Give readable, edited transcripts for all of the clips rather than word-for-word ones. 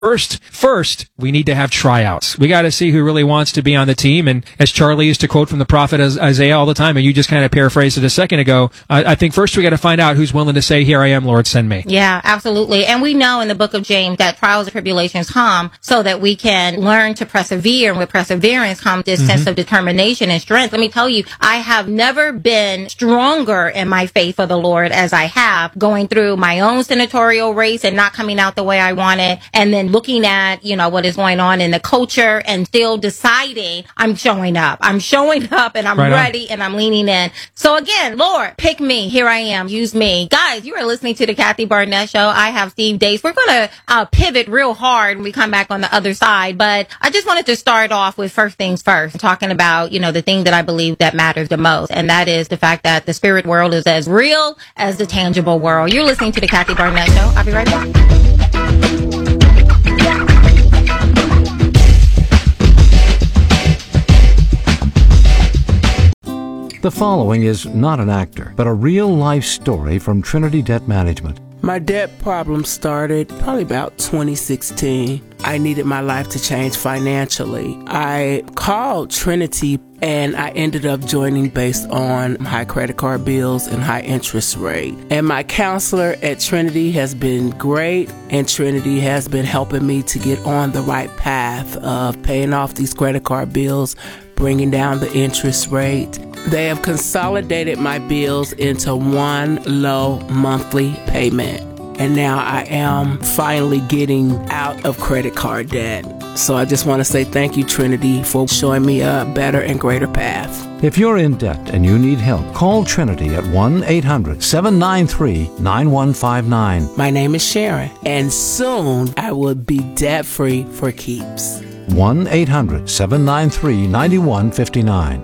First, we need to have tryouts. We got to see who really wants to be on the team. And as Charlie used to quote from the prophet Isaiah all the time, and you just kind of paraphrased it a second ago, I think first we got to find out who's willing to say, here I am, Lord, send me. Yeah, absolutely. And we know in the book of James that trials and tribulations come so that we can learn to persevere. And with perseverance comes this sense of determination and strength. Let me tell you, I have never been stronger in my faith for the Lord as I have going through my own senatorial race and not coming out the way I wanted, and then looking at, what is going on in the culture and still deciding I'm showing up and I'm ready and I'm leaning in. So again, Lord, pick me. Here I am. Use me. Guys, you are listening to the Kathy Barnett Show. I have Steve Dace. We're going to pivot real hard when we come back on the other side. But I just wanted to start off with first things first, talking about, the thing that I believe that matters the most. And that is the fact that the spirit world is as real as the tangible world. You're listening to the Kathy Barnett Show. I'll be right back. The following is not an actor, but a real-life story from Trinity Debt Management. My debt problem started probably about 2016. I needed my life to change financially. I called Trinity and I ended up joining based on high credit card bills and high interest rate. And my counselor at Trinity has been great, and Trinity has been helping me to get on the right path of paying off these credit card bills, bringing down the interest rate. They have consolidated my bills into one low monthly payment. And now I am finally getting out of credit card debt. So I just want to say thank you, Trinity, for showing me a better and greater path. If you're in debt and you need help, call Trinity at 1-800-793-9159. My name is Sharon, and soon I will be debt-free for keeps. 1-800-793-9159.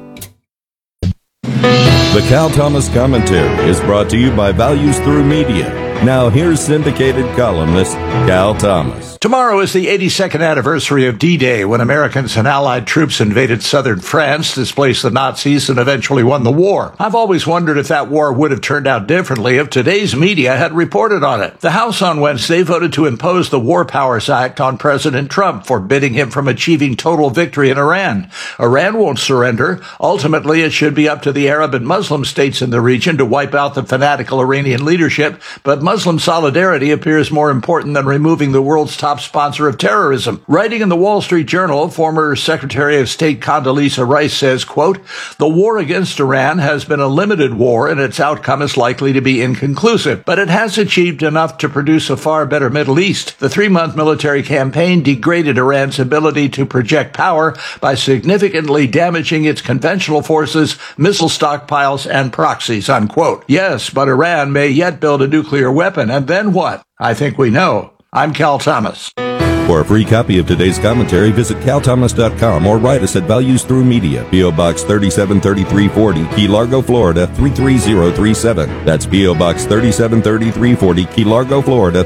The Cal Thomas Commentary is brought to you by Values Through Media. Now here's syndicated columnist Cal Thomas. Tomorrow is the 82nd anniversary of D-Day, when Americans and Allied troops invaded southern France, displaced the Nazis, and eventually won the war. I've always wondered if that war would have turned out differently if today's media had reported on it. The House on Wednesday voted to impose the War Powers Act on President Trump, forbidding him from achieving total victory in Iran. Iran won't surrender. Ultimately, it should be up to the Arab and Muslim states in the region to wipe out the fanatical Iranian leadership, but Muslim solidarity appears more important than removing the world's top sponsor of terrorism. Writing in the Wall Street Journal, former Secretary of State Condoleezza Rice says, quote, "The war against Iran has been a limited war and its outcome is likely to be inconclusive, but it has achieved enough to produce a far better Middle East. The 3-month military campaign degraded Iran's ability to project power by significantly damaging its conventional forces, missile stockpiles, and proxies," unquote. Yes, but Iran may yet build a nuclear weapon, and then what? I think we know. I'm Cal Thomas. For a free copy of today's commentary, visit calthomas.com or write us at Values Through Media, P.O. Box 373340, Key Largo, Florida 33037. That's P.O. Box 373340, Key Largo, Florida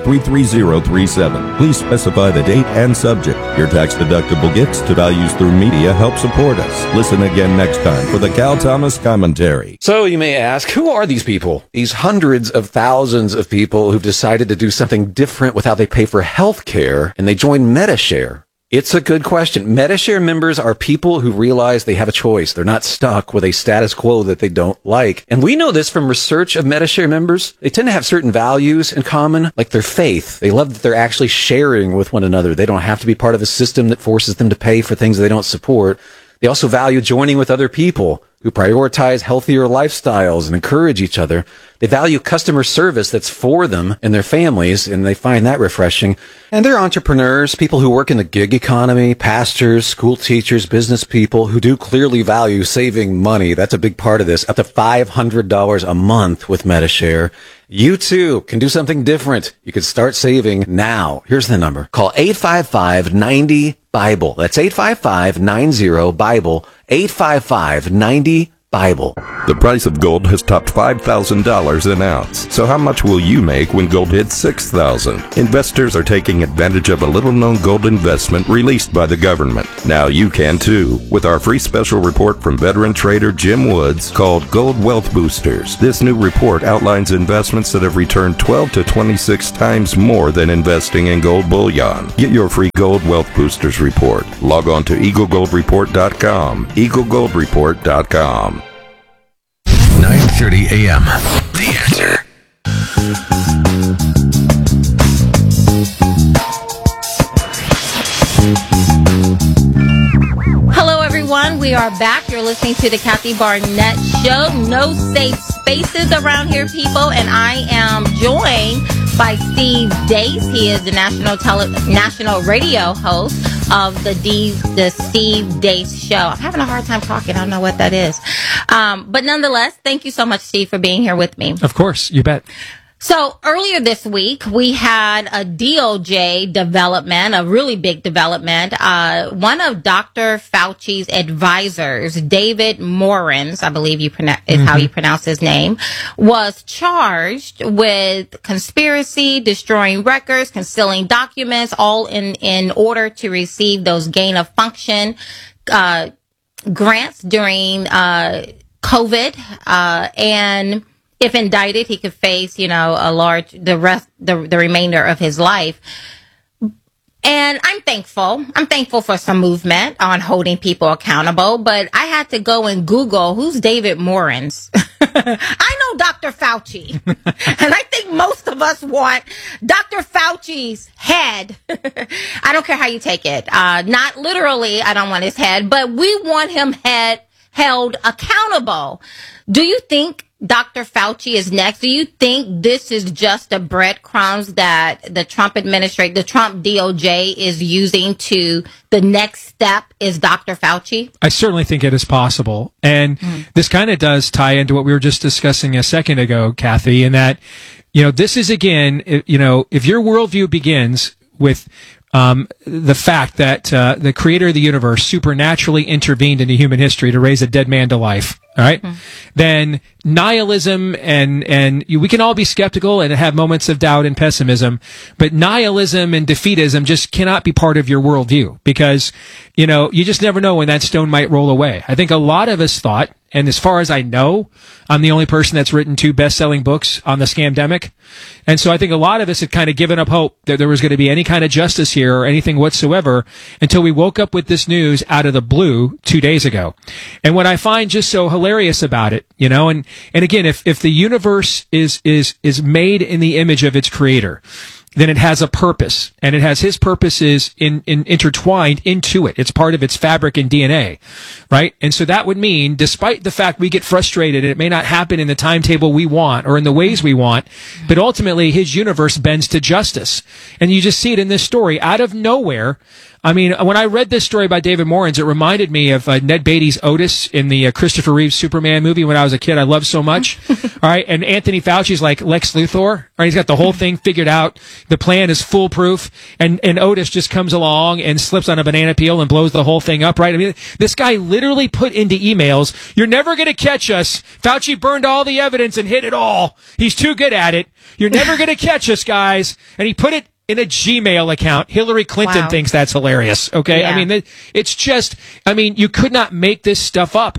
33037. Please specify the date and subject. Your tax-deductible gifts to Values Through Media help support us. Listen again next time for the Cal Thomas Commentary. So you may ask, who are these people? These hundreds of thousands of people who've decided to do something different with how they pay for health care, and they join Medi-Share. It's a good question. Medi-Share members are people who realize they have a choice. They're not stuck with a status quo that they don't like. And we know this from research of Medi-Share members. They tend to have certain values in common, like their faith. They love that they're actually sharing with one another. They don't have to be part of a system that forces them to pay for things they don't support. They also value joining with other people who prioritize healthier lifestyles and encourage each other. They value customer service that's for them and their families, and they find that refreshing. And they're entrepreneurs, people who work in the gig economy, pastors, school teachers, business people who do clearly value saving money. That's a big part of this, up to $500 a month with Medi-Share. You too can do something different. You can start saving now. Here's the number. Call 855-90-BIBLE. That's 855-90-BIBLE. 855-90-BIBLE. Bible. The price of gold has topped $5,000 an ounce. So how much will you make when gold hits $6,000? Investors are taking advantage of a little-known gold investment released by the government. Now you can too, with our free special report from veteran trader Jim Woods called Gold Wealth Boosters. This new report outlines investments that have returned 12 to 26 times more than investing in gold bullion. Get your free Gold Wealth Boosters report. Log on to EagleGoldReport.com. EagleGoldReport.com. 9:30 a.m. The Answer. Hello, everyone. We are back. You're listening to the Kathy Barnett Show. No safe spaces around here, people. And I am joined by Steve Deace. He is the national radio host of the Steve Deace Show. I'm having a hard time talking. I don't know what that is. But nonetheless, thank you so much, Steve, for being here with me. Of course, you bet. So earlier this week, we had a DOJ development, a really big development. One of Dr. Fauci's advisors, David Morens, I believe is how you pronounce his name, was charged with conspiracy, destroying records, concealing documents, all in order to receive those gain of function grants during COVID, and if indicted, he could face, the remainder of his life. And I'm thankful. I'm thankful for some movement on holding people accountable, but I had to go and Google who's David Morens. I know Dr. Fauci, and I think most of us want Dr. Fauci's head. I don't care how you take it. Not literally, I don't want his head, but we want him held accountable. Do you think Dr. Fauci is next? Do you think this is just a breadcrumbs that the Trump administration, the Trump DOJ is using to the next step is Dr. Fauci? I certainly think it is possible. And this kind of does tie into what we were just discussing a second ago, Kathy, in that, this is again, if your worldview begins with the fact that the creator of the universe supernaturally intervened into human history to raise a dead man to life, all right? Then nihilism and we can all be skeptical and have moments of doubt and pessimism, but nihilism and defeatism just cannot be part of your worldview because, you just never know when that stone might roll away. I think a lot of us thought, and as far as I know, I'm the only person that's written 2 best-selling books on the scamdemic. And so I think a lot of us had kind of given up hope that there was going to be any kind of justice here or anything whatsoever until we woke up with this news out of the blue 2 days ago. And what I find just so hilarious about it, and again, if the universe is made in the image of its creator, then it has a purpose, and it has his purposes intertwined into it. It's part of its fabric and DNA, right? And so that would mean, despite the fact we get frustrated and it may not happen in the timetable we want or in the ways we want, but ultimately his universe bends to justice. And you just see it in this story out of nowhere. I mean, when I read this story by David Morens, it reminded me of Ned Beatty's Otis in the Christopher Reeve Superman movie when I was a kid. I loved so much. All right. And Anthony Fauci's like Lex Luthor. Right? He's got the whole thing figured out. The plan is foolproof. And Otis just comes along and slips on a banana peel and blows the whole thing up. Right. I mean, this guy literally put into emails, "You're never going to catch us. Fauci burned all the evidence and hid it all. He's too good at it. You're never going to catch us, guys." And he put it in a Gmail account. Hillary Clinton thinks that's hilarious. Okay. Yeah. I mean, it's just, you could not make this stuff up,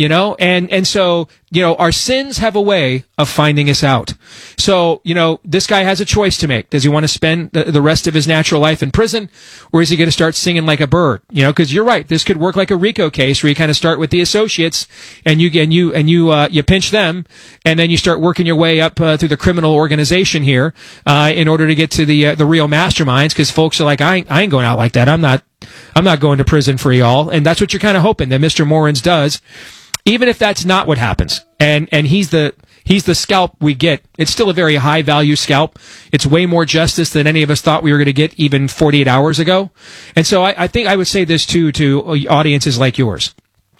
and so, our sins have a way of finding us out. So, this guy has a choice to make. Does he want to spend the rest of his natural life in prison, or is he going to start singing like a bird? Because you're right. This could work like a RICO case where you kind of start with the associates and you pinch them, and then you start working your way up through the criminal organization here in order to get to the real masterminds, because folks are like, I ain't going out like that. I'm not going to prison for y'all. And that's what you're kind of hoping that Mr. Morens does, even if that's not what happens. And he's the scalp we get. It's still a very high value scalp. It's way more justice than any of us thought we were going to get even 48 hours ago. And so I think I would say this too to audiences like yours.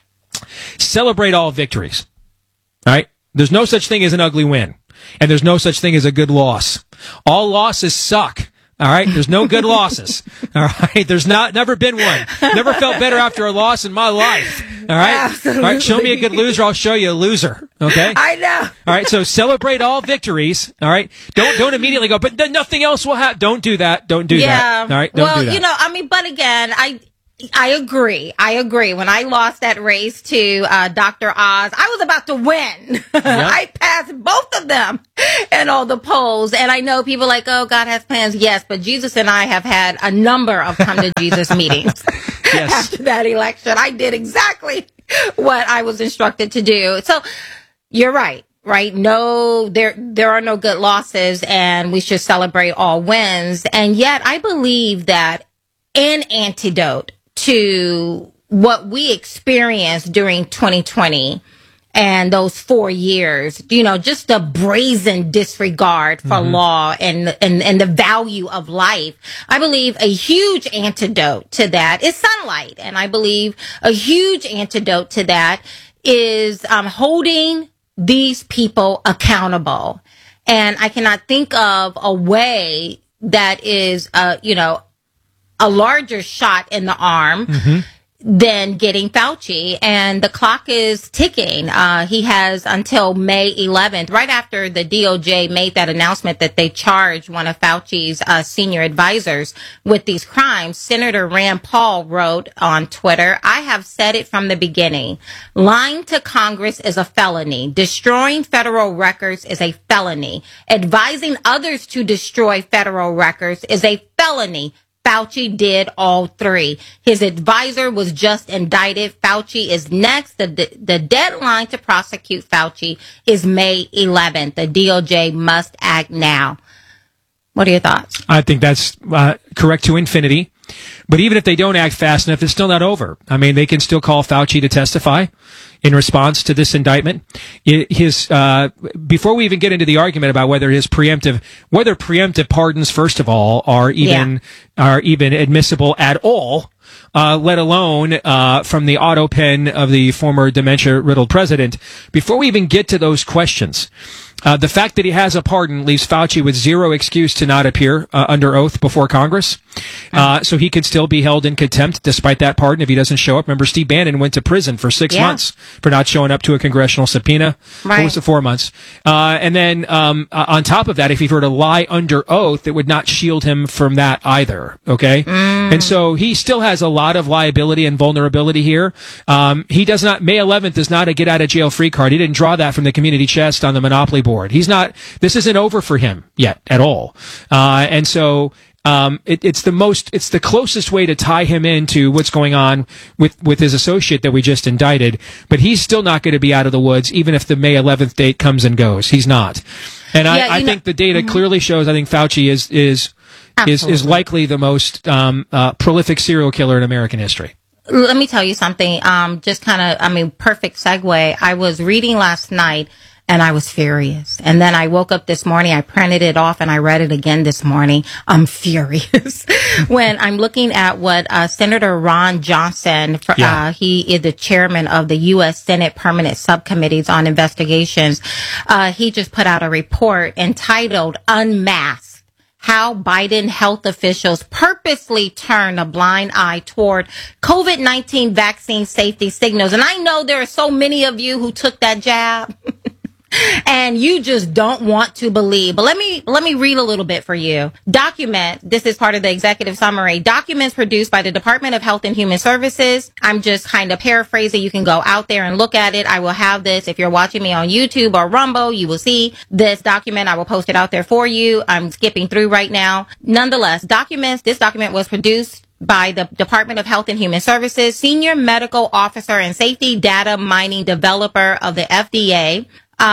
Celebrate all victories. All right? There's no such thing as an ugly win. And there's no such thing as a good loss. All losses suck. All right. There's no good losses. All right. There's never been one. Never felt better after a loss in my life. All right. Absolutely. All right. Show me a good loser. I'll show you a loser. Okay. I know. All right. So celebrate all victories. All right. Don't immediately go, but then nothing else will happen. Don't do that. Don't do that. All right. Don't do that. But again, I agree. When I lost that race to Dr. Oz, I was about to win. Yep. I passed both of them in all the polls. And I know people like, oh, God has plans. Yes, but Jesus and I have had a number of come to Jesus meetings after that election. I did exactly what I was instructed to do. So you're right. Right? No, there are no good losses, and we should celebrate all wins. And yet I believe that an antidote to what we experienced during 2020 and those 4 years, just the brazen disregard for law and the value of life. I believe a huge antidote to that is sunlight. And I believe a huge antidote to that is holding these people accountable. And I cannot think of a way that is, a larger shot in the arm than getting Fauci. And the clock is ticking. He has until May 11th, right after the DOJ made that announcement that they charged one of Fauci's senior advisors with these crimes. Senator Rand Paul wrote on Twitter, I have said it from the beginning. Lying to Congress is a felony. Destroying federal records is a felony. Advising others to destroy federal records is a felony. Fauci did all three. His advisor was just indicted. Fauci is next. The deadline to prosecute Fauci is May 11th. The DOJ must act now. What are your thoughts? I think that's correct to infinity. But even if they don't act fast enough, it's still not over. I mean, they can still call Fauci to testify in response to this indictment. Before we even get into the argument about whether preemptive pardons, first of all, are even admissible at all, let alone from the auto pen of the former dementia-riddled president. Before we even get to those questions, the fact that he has a pardon leaves Fauci with zero excuse to not appear under oath before Congress. So he could still be held in contempt despite that pardon if he doesn't show up. Remember, Steve Bannon went to prison for 6 months for not showing up to a congressional subpoena. Right. What was it, 4 months? And then on top of that, if he were to lie under oath, it would not shield him from that either. Okay? And so he still has a lot of liability and vulnerability here. He does not, May 11th is not a get out of jail free card. He didn't draw that from the community chest on the Monopoly board. This isn't over for him yet at all. And so, it's the closest way to tie him into what's going on with his associate that we just indicted, but he's still not going to be out of the woods, even if the May 11th date comes and goes. He's not. And I think the data clearly shows, I think Fauci is likely the most, prolific serial killer in American history. Let me tell you something. Perfect segue. I was reading last night, and I was furious. And then I woke up this morning, I printed it off, and I read it again this morning. I'm furious when I'm looking at what Senator Ron Johnson, he is the chairman of the U.S. Senate Permanent Subcommittees on Investigations. He just put out a report entitled Unmasked: How Biden health officials purposely turn a blind eye toward COVID-19 vaccine safety signals. And I know there are so many of you who took that jab. And you just don't want to believe. But let me read a little bit for you. This is part of the executive summary. Documents produced by the Department of Health and Human Services. I'm just kind of paraphrasing. You can go out there and look at it. I will have this. If you're watching me on YouTube or Rumble, you will see this document. I will post it out there for you. I'm skipping through right now. Nonetheless, this document was produced by the Department of Health and Human Services, senior medical officer and safety data mining developer of the FDA,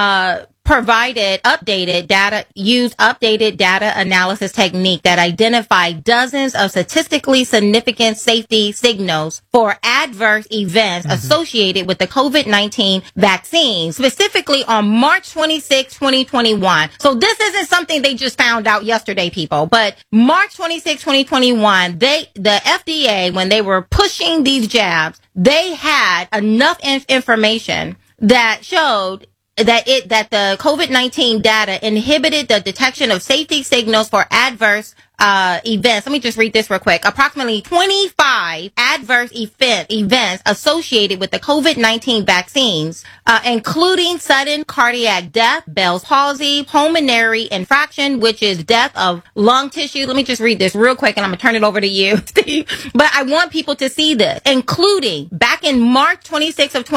used updated data analysis technique that identified dozens of statistically significant safety signals for adverse events associated with the COVID-19 vaccine, specifically on March 26, 2021. So this isn't something they just found out yesterday, people, but March 26, 2021, the FDA, when they were pushing these jabs, they had enough information that showed that the COVID-19 data inhibited the detection of safety signals for adverse events. Let me just read this real quick. Approximately 25 adverse events associated with the COVID-19 vaccines, including sudden cardiac death, Bell's palsy, pulmonary infraction, which is death of lung tissue. Let me just read this real quick and I'm going to turn it over to you, Steve. But I want people to see this, including back in March 26th of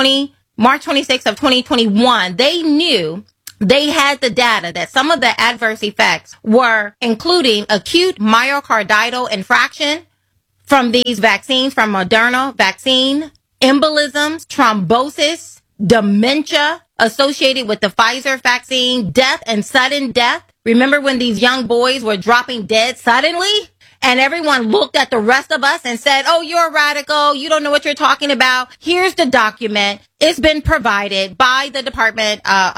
2021, they knew they had the data that some of the adverse effects were including acute myocardial infarction from these vaccines, from Moderna vaccine, embolisms, thrombosis, dementia associated with the Pfizer vaccine, death and sudden death. Remember when these young boys were dropping dead suddenly? And everyone looked at the rest of us and said, oh, you're a radical. You don't know what you're talking about. Here's the document. It's been provided by the Department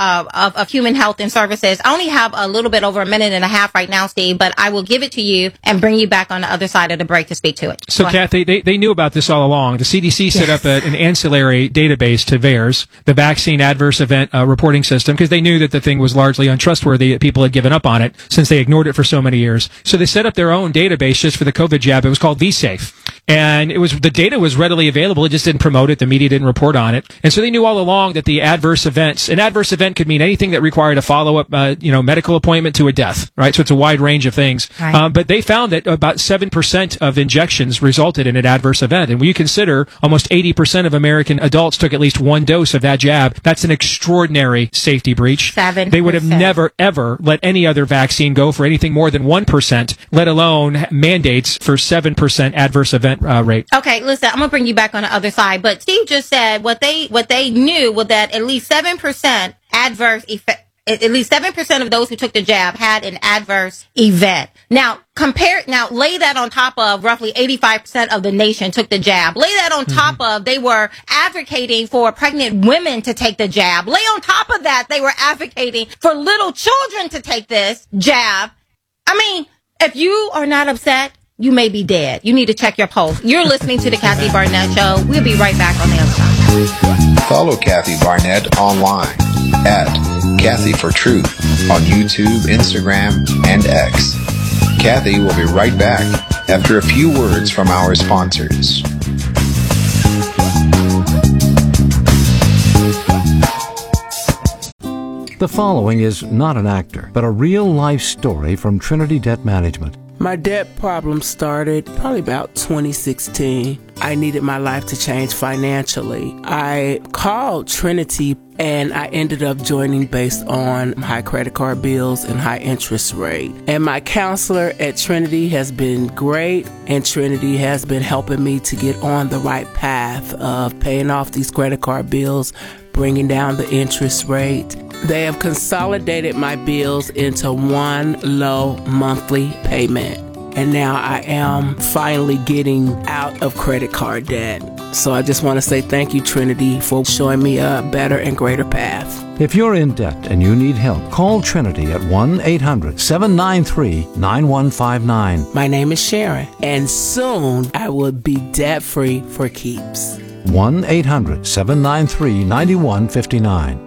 of Human Health and Services. I only have a little bit over a minute and a half right now, Steve, but I will give it to you and bring you back on the other side of the break to speak to it. So, Kathy, they knew about this all along. The CDC set up an ancillary database to VAERS, the Vaccine Adverse Event Reporting System, because they knew that the thing was largely untrustworthy, that people had given up on it since they ignored it for so many years. So they set up their own database just for the COVID jab. It was called vSafe. And the data was readily available. It just didn't promote it. The media didn't report on it. And so they knew all along that the adverse events, an adverse event could mean anything that required a follow-up, medical appointment to a death, right? So it's a wide range of things. Right. But they found that about 7% of injections resulted in an adverse event. And when you consider almost 80% of American adults took at least one dose of that jab, that's an extraordinary safety breach. 7%. They would have never, ever let any other vaccine go for anything more than 1%, let alone mandates for 7% adverse event rate. Okay, listen, I'm gonna bring you back on the other side, but Steve just said what they knew was that at least 7% adverse effect. At least 7% of those who took the jab had an adverse event. Now, lay that on top of roughly 85% of the nation took the jab. Lay that on top of they were advocating for pregnant women to take the jab. Lay on top of that, they were advocating for little children to take this jab. I mean, if you are not upset, you may be dead. You need to check your pulse. You're listening to the Kathy Barnett Show. We'll be right back on the other side. Follow Kathy Barnett online at Kathy for Truth on YouTube, Instagram, and X. Kathy will be right back after a few words from our sponsors. The following is not an actor, but a real-life story from Trinity Debt Management. My debt problem started probably about 2016. I needed my life to change financially. I called Trinity and I ended up joining based on high credit card bills and high interest rate. And my counselor at Trinity has been great, and Trinity has been helping me to get on the right path of paying off these credit card bills, bringing down the interest rate. They have consolidated my bills into one low monthly payment. And now I am finally getting out of credit card debt. So I just want to say thank you, Trinity, for showing me a better and greater path. If you're in debt and you need help, call Trinity at 1-800-793-9159. My name is Sharon, and soon I will be debt-free for keeps. 1-800-793-9159.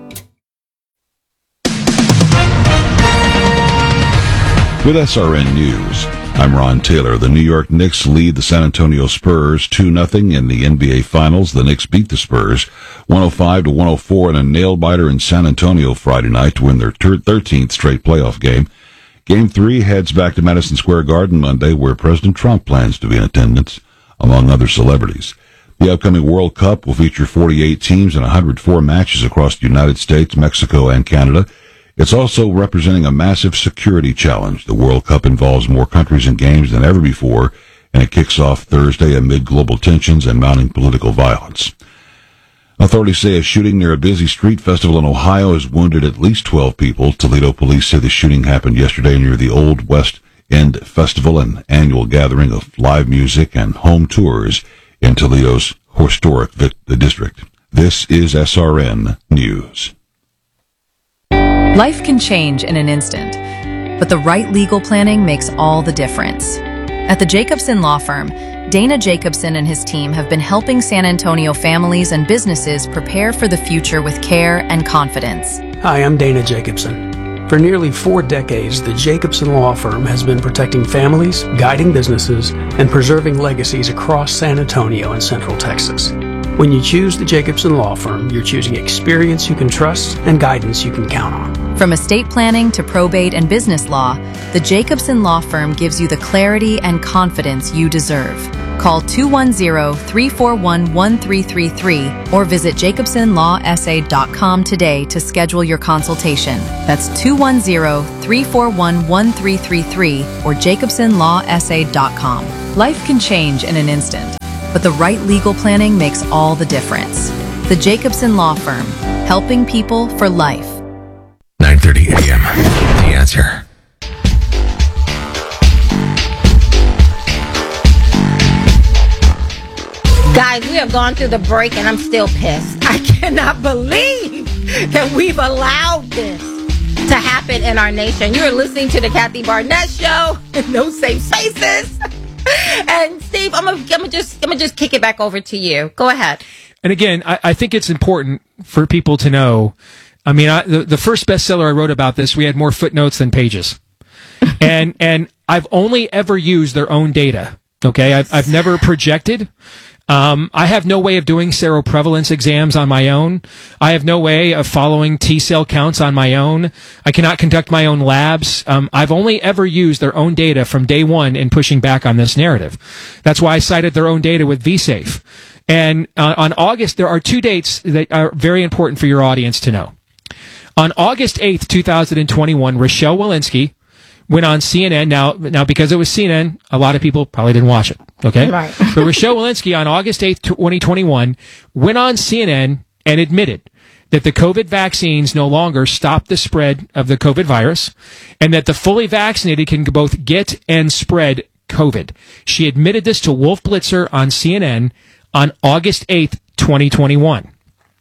With SRN News, I'm Ron Taylor. The New York Knicks lead the San Antonio Spurs 2-0 in the NBA Finals. The Knicks beat the Spurs 105-104 in a nail-biter in San Antonio Friday night to win their 13th straight playoff game. Game 3 heads back to Madison Square Garden Monday, where President Trump plans to be in attendance, among other celebrities. The upcoming World Cup will feature 48 teams and 104 matches across the United States, Mexico, and Canada. It's also representing a massive security challenge. The World Cup involves more countries and games than ever before, and it kicks off Thursday amid global tensions and mounting political violence. Authorities say a shooting near a busy street festival in Ohio has wounded at least 12 people. Toledo police say the shooting happened yesterday near the Old West End Festival, an annual gathering of live music and home tours in Toledo's historic district. This is SRN News. Life can change in an instant, but the right legal planning makes all the difference. At the Jacobson Law Firm, Dana Jacobson and his team have been helping San Antonio families and businesses prepare for the future with care and confidence. Hi, I'm Dana Jacobson. For nearly 4 decades, the Jacobson Law Firm has been protecting families, guiding businesses, and preserving legacies across San Antonio and Central Texas. When you choose the Jacobson Law Firm, you're choosing experience you can trust and guidance you can count on. From estate planning to probate and business law, the Jacobson Law Firm gives you the clarity and confidence you deserve. Call 210-341-1333 or visit jacobsonlawsa.com today to schedule your consultation. That's 210-341-1333 or jacobsonlawsa.com. Life can change in an instant, but the right legal planning makes all the difference. The Jacobson Law Firm, helping people for life. 9:30 a.m. The Answer. Guys, we have gone through the break and I'm still pissed. I cannot believe that we've allowed this to happen in our nation. You're listening to the Kathy Barnett Show. No safe spaces. And Steve, I'm gonna just kick it back over to you. Go ahead. And again, I think it's important for people to know. I mean, the first bestseller I wrote about this, we had more footnotes than pages, and I've only ever used their own data. Okay, I've never projected. I have no way of doing seroprevalence exams on my own. I have no way of following T-cell counts on my own. I cannot conduct my own labs. I've only ever used their own data from day one in pushing back on this narrative. That's why I cited their own data with vSafe. And on August, there are 2 dates that are very important for your audience to know. On August 8th, 2021, Rochelle Walensky went on CNN. Now, because it was CNN, a lot of people probably didn't watch it. Okay? Right. But Rochelle Walensky on August 8th, 2021, went on CNN and admitted that the COVID vaccines no longer stop the spread of the COVID virus and that the fully vaccinated can both get and spread COVID. She admitted this to Wolf Blitzer on CNN on August 8th, 2021.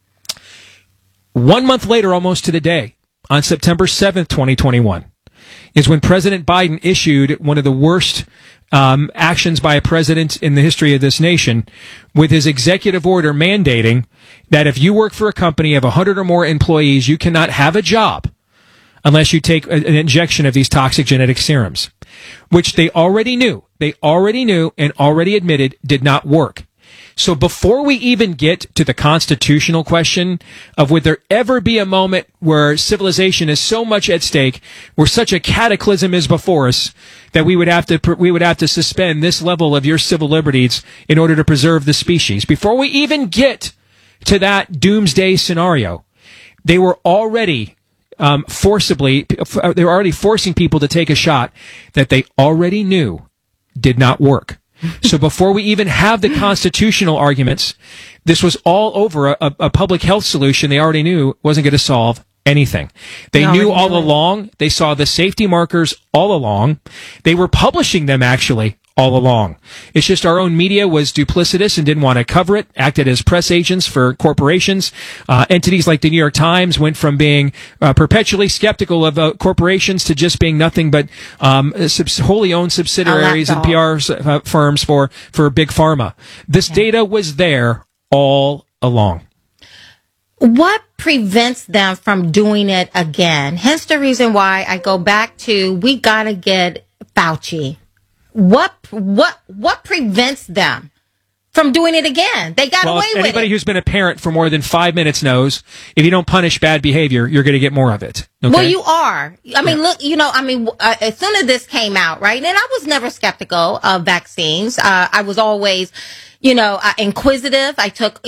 1 month later, almost to the day, on September 7th, 2021, is when President Biden issued one of the worst actions by a president in the history of this nation with his executive order mandating that if you work for a company of 100 or more employees, you cannot have a job unless you take an injection of these toxic genetic serums, which they already knew and already admitted did not work. So before we even get to the constitutional question of would there ever be a moment where civilization is so much at stake, where such a cataclysm is before us, that we would have to suspend this level of your civil liberties in order to preserve the species. Before we even get to that doomsday scenario, they were already forcing people to take a shot that they already knew did not work. So before we even have the constitutional arguments, this was all over a public health solution they already knew wasn't going to solve anything. They knew all along. They saw the safety markers all along. They were publishing them actually all along. It's just our own media was duplicitous and didn't want to cover it, acted as press agents for corporations. Entities like the New York Times went from being perpetually skeptical of corporations to just being nothing but wholly owned subsidiaries and PR firms for big pharma. This data was there all along. What prevents them from doing it again? Hence the reason why I go back to we got to get Fauci. What prevents them from doing it again? They got away with it. Anybody who's been a parent for more than 5 minutes knows if you don't punish bad behavior, you're going to get more of it. Okay? Well, you are. I mean, look, as soon as this came out, right? And I was never skeptical of vaccines. I was always, inquisitive. I took,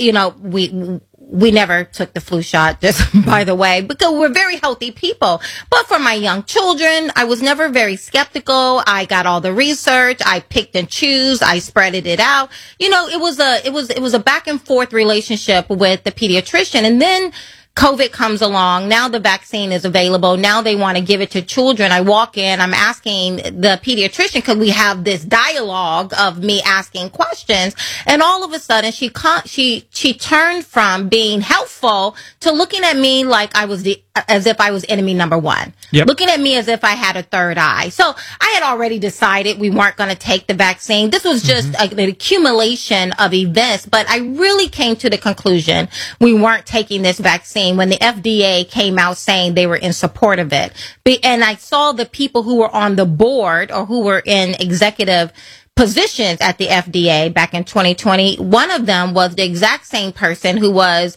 we never took the flu shot, just by the way, because we're very healthy people. But for my young children, I was never very skeptical. I got all the research. I picked and choose. I spreaded it out. It was a back and forth relationship with the pediatrician. And then COVID comes along. Now the vaccine is available. Now they want to give it to children. I walk in, I'm asking the pediatrician, because we have this dialogue of me asking questions. And all of a sudden she turned from being helpful to looking at me like I was the as if I was enemy number one, looking at me as if I had a third eye. So I had already decided we weren't going to take the vaccine. This was just an accumulation of events, but I really came to the conclusion we weren't taking this vaccine when the FDA came out saying they were in support of it. And I saw the people who were on the board or who were in executive positions at the FDA back in 2020. One of them was the exact same person who was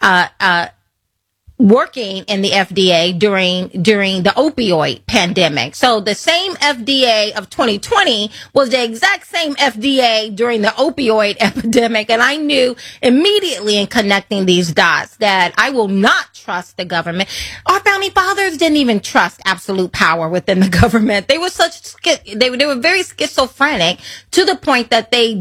working in the FDA during the opioid pandemic. So the same FDA of 2020 was the exact same FDA during the opioid epidemic. And I knew immediately in connecting these dots that I will not trust the government. Our founding fathers didn't even trust absolute power within the government. They were they were very schizophrenic to the point that they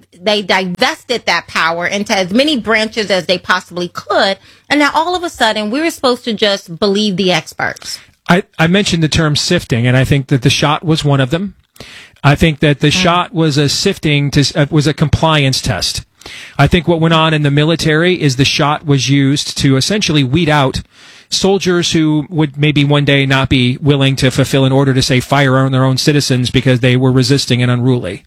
divested that power into as many branches as they possibly could. And now all of a sudden we were supposed to just believe the experts. I mentioned the term sifting, and I think that the shot was one of them. I think that the shot was a sifting was a compliance test. I think what went on in the military is the shot was used to essentially weed out soldiers who would maybe one day not be willing to fulfill an order to, say, fire on their own citizens because they were resisting and unruly.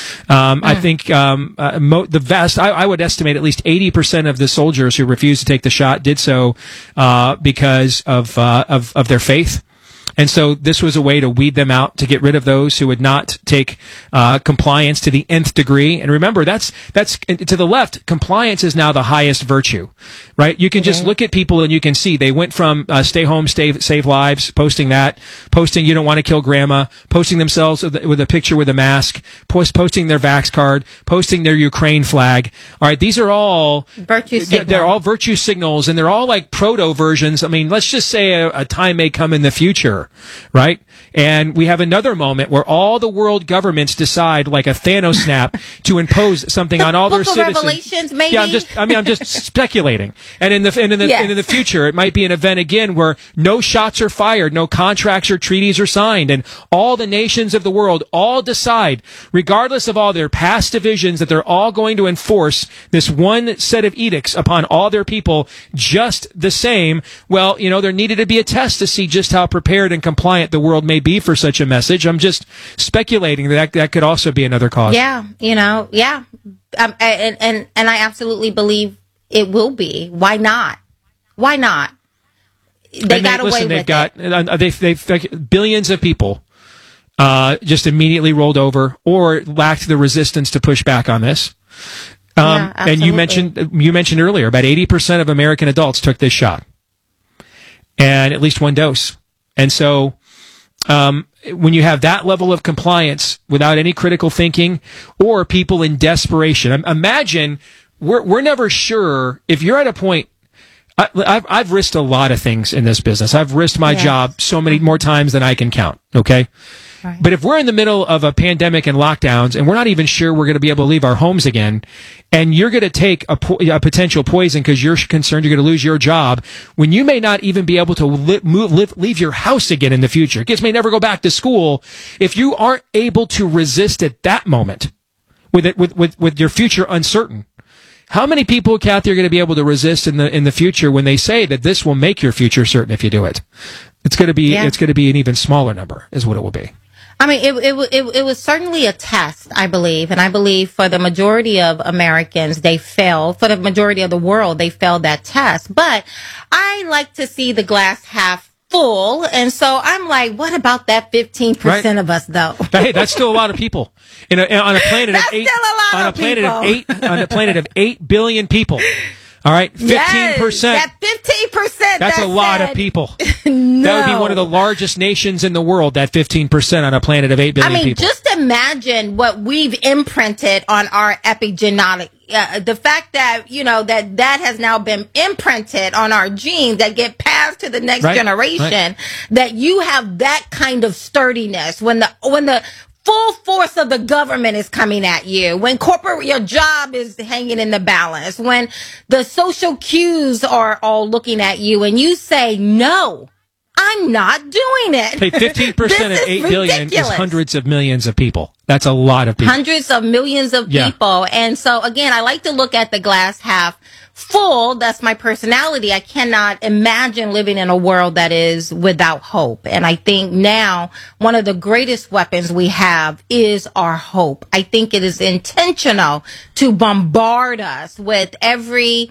I think the vast, I would estimate at least 80% of the soldiers who refused to take the shot did so because of their faith. And so this was a way to weed them out, to get rid of those who would not take compliance to the nth degree. And remember, that's to the left. Compliance is now the highest virtue, right? You can just look at people and you can see they went from stay home, save lives, posting you don't want to kill grandma, posting themselves with a picture with a mask, posting their Vax card, posting their Ukraine flag. All right, these are all virtue signals. They're all virtue signals, and they're all like proto versions. I mean, let's just say a time may come in the future, right? And we have another moment where all the world governments decide, like a Thanos snap, to impose something on all their citizens. Revelations, maybe. Yeah, I'm just speculating. And in the future, it might be an event again where no shots are fired, no contracts or treaties are signed, and all the nations of the world all decide, regardless of all their past divisions, that they're all going to enforce this one set of edicts upon all their people just the same. Well, there needed to be a test to see just how prepared and compliant the world may be for such a message. I'm just speculating that could also be another cause. Yeah, yeah. And I absolutely believe it will be. Why not? They got away with it. They've billions of people just immediately rolled over or lacked the resistance to push back on this. And you mentioned earlier about 80% of American adults took this shot, and at least one dose. And so, when you have that level of compliance without any critical thinking or people in desperation, imagine we're never sure if you're at a point. I've risked a lot of things in this business. I've risked my job so many more times than I can count. Okay. Right. But if we're in the middle of a pandemic and lockdowns and we're not even sure we're going to be able to leave our homes again, and you're going to take a potential poison because you're concerned you're going to lose your job, when you may not even be able to leave your house again in the future, kids may never go back to school, if you aren't able to resist at that moment with your future uncertain, how many people, Kathy, are going to be able to resist in the future when they say that this will make your future certain if you do it? It's going to be an even smaller number, is what it will be. I mean, it was certainly a test, I believe. And I believe for the majority of Americans, they failed. For the majority of the world, they failed that test. But I like to see the glass half full. And so I'm like, what about that 15% of us, though? Hey, that's still a lot of people. On a planet of 8 billion people. All right, 15%. That 15%. That's a lot of people. No. That would be one of the largest nations in the world, that 15% on a planet of 8 billion people. Just imagine what we've imprinted on our epigenetic. The fact that, that has now been imprinted on our genes that get passed to the next generation, that you have that kind of sturdiness when the full force of the government is coming at you, when your job is hanging in the balance, when the social cues are all looking at you and you say, no, I'm not doing it. Hey, 15% of 8 billion is hundreds of millions of people. That's a lot of people. Hundreds of millions of people. And so, again, I like to look at the glass half full. That's my personality. I cannot imagine living in a world that is without hope. And I think now one of the greatest weapons we have is our hope. I think it is intentional to bombard us with every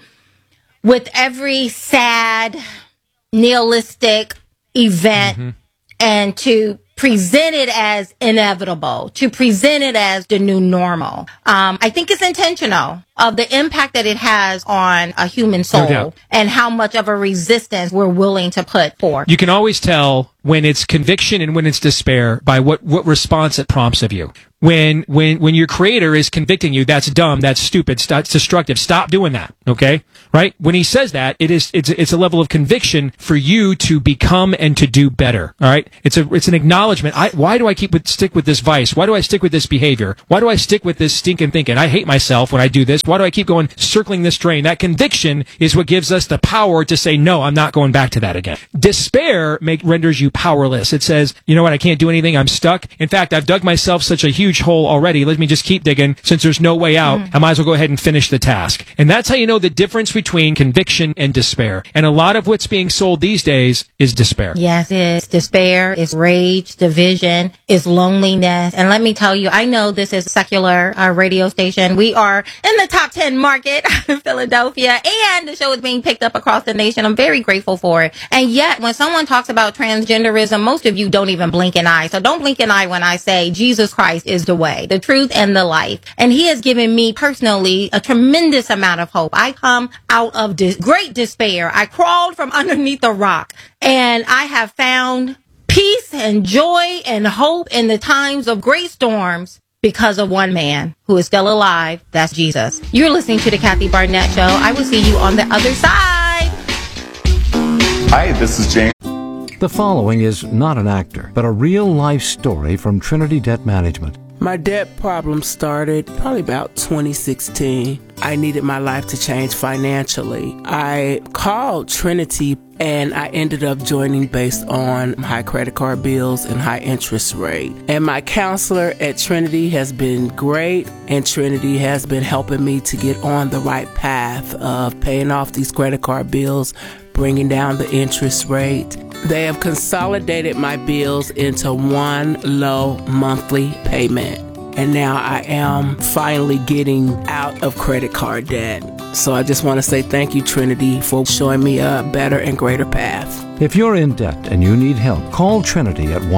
sad, nihilistic event and to present it as inevitable, to present it as the new normal. I think it's intentional of the impact that it has on a human soul and how much of a resistance we're willing to put forth. You can always tell when it's conviction and when it's despair by what response it prompts of you. When your creator is convicting you, that's dumb, that's stupid, that's destructive, stop doing that, okay? Right? When he says that, it's a level of conviction for you to become and to do better, all right? It's an acknowledgement. Why do I stick with this vice? Why do I stick with this behavior? Why do I stick with this stinking thinking? I hate myself when I do this. Why do I keep going, circling this drain? That conviction is what gives us the power to say, no, I'm not going back to that again. Despair renders you powerless. It says, you know what? I can't do anything. I'm stuck. In fact, I've dug myself such a huge hole already. Let me just keep digging. Since there's no way out, I might as well go ahead and finish the task. And that's how you know the difference between conviction and despair. And a lot of what's being sold these days is despair. Yes, it's despair, it's rage, division, it's loneliness. And let me tell you, I know this is a secular radio station. We are in the top 10 market in Philadelphia, and the show is being picked up across the nation. I'm very grateful for it. And yet, when someone talks about transgenderism, most of you don't even blink an eye. So don't blink an eye when I say Jesus Christ is the way, the truth, and the life. And he has given me personally a tremendous amount of hope. I come out of great despair. I crawled from underneath a rock, and I have found peace and joy and hope in the times of great storms because of one man who is still alive. That's Jesus. You're listening to the Kathy Barnett Show. I will see you on the other side. Hi, this is James. The following is not an actor, but a real-life story from Trinity Debt Management. My debt problem started probably about 2016. I needed my life to change financially. I called Trinity and I ended up joining based on high credit card bills and high interest rate. And my counselor at Trinity has been great, and Trinity has been helping me to get on the right path of paying off these credit card bills, bringing down the interest rate. They have consolidated my bills into one low monthly payment. And now I am finally getting out of credit card debt. So I just want to say thank you, Trinity, for showing me a better and greater path. If you're in debt and you need help, call Trinity at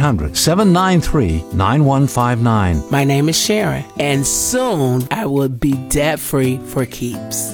1-800-793-9159. My name is Sharon, and soon I will be debt-free for keeps.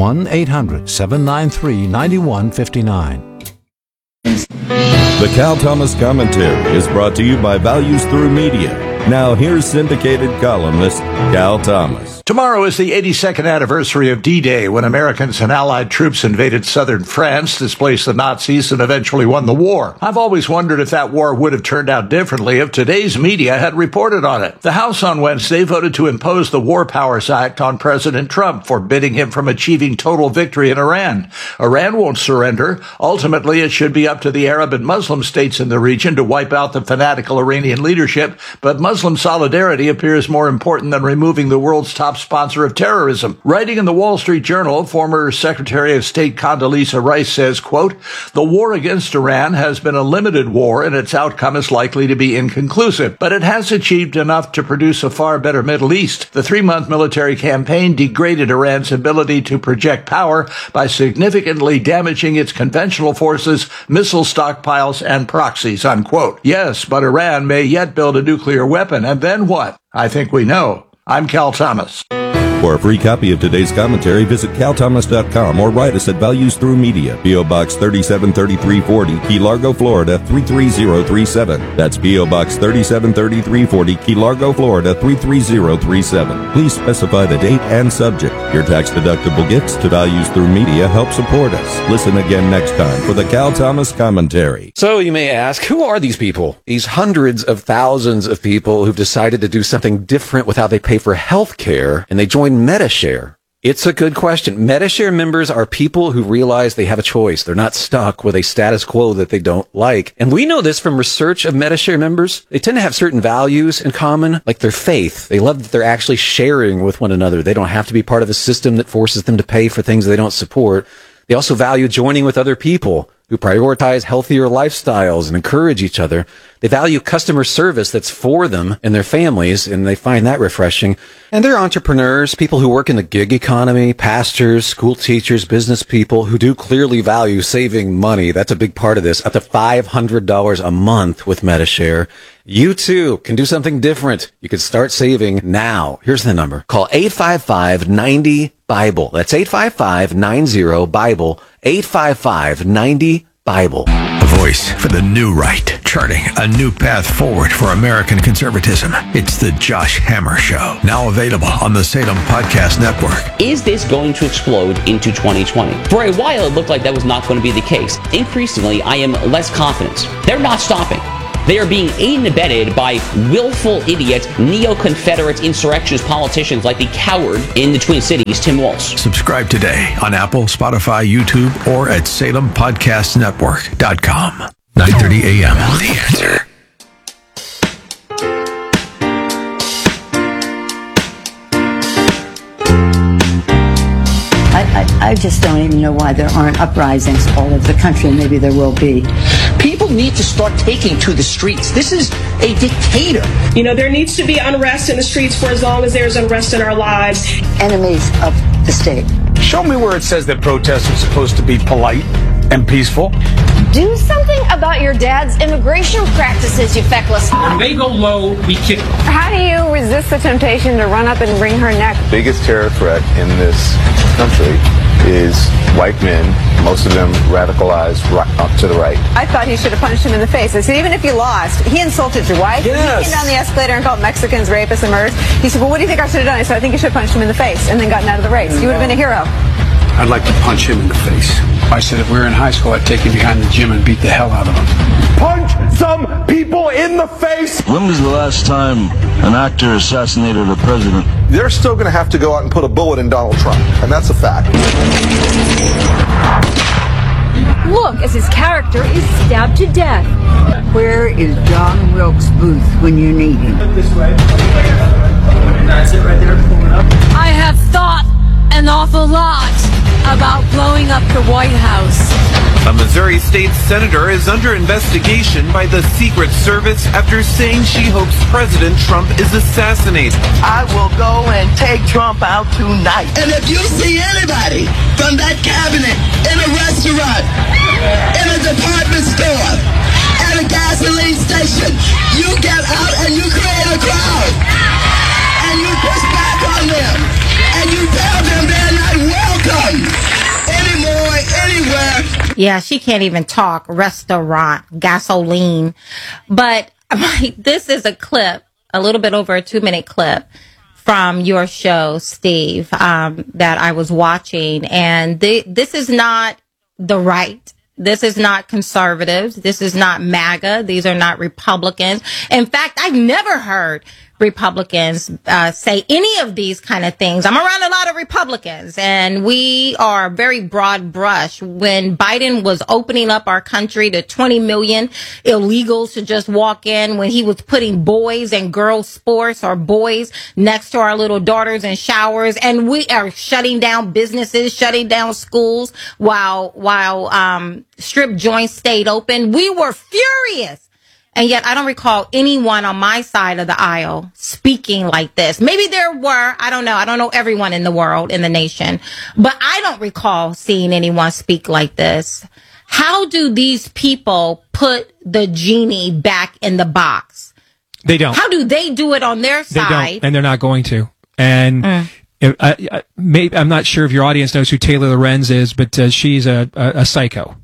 1-800-793-9159. The Cal Thomas Commentary is brought to you by Values Through Media. Now here's syndicated columnist Cal Thomas. Tomorrow is the 82nd anniversary of D-Day, when Americans and Allied troops invaded southern France, displaced the Nazis, and eventually won the war. I've always wondered if that war would have turned out differently if today's media had reported on it. The House on Wednesday voted to impose the War Powers Act on President Trump, forbidding him from achieving total victory in Iran. Iran won't surrender. Ultimately, it should be up to the Arab and Muslim states in the region to wipe out the fanatical Iranian leadership, but Muslim solidarity appears more important than removing the world's top sponsor of terrorism. Writing in the Wall Street Journal, former Secretary of State Condoleezza Rice says, quote, "The war against Iran has been a limited war and its outcome is likely to be inconclusive, but it has achieved enough to produce a far better Middle East. The 3-month military campaign degraded Iran's ability to project power by significantly damaging its conventional forces, missile stockpiles, and proxies," unquote. Yes, but Iran may yet build a nuclear weapon, and then what? I think we know. I'm Cal Thomas. For a free copy of today's commentary, visit calthomas.com or write us at Values Through Media, P.O. Box 373340, Key Largo, Florida 33037. That's P.O. Box 373340, Key Largo, Florida 33037. Please specify the date and subject. Your tax-deductible gifts to Values Through Media help support us. Listen again next time for the Cal Thomas Commentary. So you may ask, who are these people? These hundreds of thousands of people who've decided to do something different with how they pay for health care, and they join MediShare. It's a good question. Medi-Share members are people who realize they have a choice. They're not stuck with a status quo that they don't like. And we know this from research of Medi-Share members. They tend to have certain values in common, like their faith. They love that they're actually sharing with one another. They don't have to be part of a system that forces them to pay for things they don't support. They also value joining with other people who prioritize healthier lifestyles and encourage each other. They value customer service that's for them and their families, and they find that refreshing. And they're entrepreneurs, people who work in the gig economy, pastors, school teachers, business people who do clearly value saving money. That's a big part of this. Up to $500 a month with Medi-Share. You too can do something different. You can start saving now. Here's the number. Call 855-90-BIBLE. That's 855-90-BIBLE. 855-90-BIBLE. A voice for the new right, charting a new path forward for American conservatism. It's the Josh Hammer Show, now available on the Salem Podcast Network. Is this going to explode into 2020? For a while, it looked like that was not going to be the case. Increasingly, I am less confident. They're not stopping. They are being aided and abetted by willful idiots, neo-Confederate insurrectionist politicians like the coward in the Twin Cities, Tim Walz. Subscribe today on Apple, Spotify, YouTube, or at SalemPodcastNetwork.com. 9:30 a.m. The Answer. I just don't even know why there aren't uprisings all over the country, and maybe there will be. People need to start taking to the streets. This is a dictator. You know, there needs to be unrest in the streets for as long as there's unrest in our lives. Enemies of the state. Show me where it says that protests are supposed to be polite and peaceful. Do something about your dad's immigration practices, you feckless. When they go low, we kick them. How do you resist the temptation to run up and wring her neck? The biggest terror threat in this country is white men, most of them radicalized up to the right. I thought he should have punched him in the face. I said, even if you lost, he insulted your wife. Yes. He came down the escalator and called Mexicans rapists and murderers. He said, well, what do you think I should have done? I said, I think you should have punched him in the face and then gotten out of the race. You would have been a hero. I'd like to punch him in the face. I said if we were in high school, I'd take him behind the gym and beat the hell out of him. Punch some people in the face! When was the last time an actor assassinated a president? They're still going to have to go out and put a bullet in Donald Trump, and that's a fact. Look, as his character is stabbed to death. Where is John Wilkes Booth when you need him? This way. That's it right there. Pull it up. I have thought an awful lot about blowing up the White House. A Missouri state senator is under investigation by the Secret Service after saying she hopes President Trump is assassinated. I will go and take Trump out tonight. And if you see anybody from that cabinet in a restaurant, in a department store, at a gasoline station, you get out and you create a crowd. And you push back on them. And you tell them they're not welcome anymore, anywhere. Yeah, she can't even talk. Restaurant, gasoline. But this is a clip, a little bit over a 2-minute clip from your show, Steve, that I was watching. And this is not the right. This is not conservatives. This is not MAGA. These are not Republicans. In fact, I've never heard Republicans say any of these kind of things. I'm around a lot of Republicans, and we are very broad brush. When Biden was opening up our country to 20 million illegals to just walk in, when he was putting boys and girls sports or boys next to our little daughters in showers, and we are shutting down businesses, shutting down schools while strip joints stayed open, we were furious. And yet I don't recall anyone on my side of the aisle speaking like this. Maybe there were. I don't know. I don't know everyone in the world, in the nation. But I don't recall seeing anyone speak like this. How do these people put the genie back in the box? They don't. How do they do it on their side? They don't, and they're not going to. And I'm not sure if your audience knows who Taylor Lorenz is, but she's a psycho.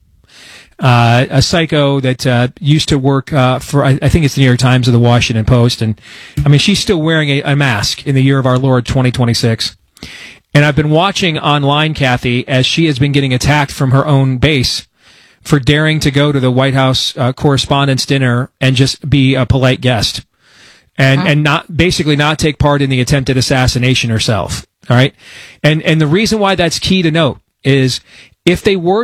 A psycho that used to work for, I think it's the New York Times or the Washington Post. And I mean, she's still wearing a mask in the year of our Lord 2026. And I've been watching online, Kathy, as she has been getting attacked from her own base for daring to go to the White House Correspondents' Dinner and just be a polite guest and not take part in the attempted assassination herself. All right. And the reason why that's key to note is if they were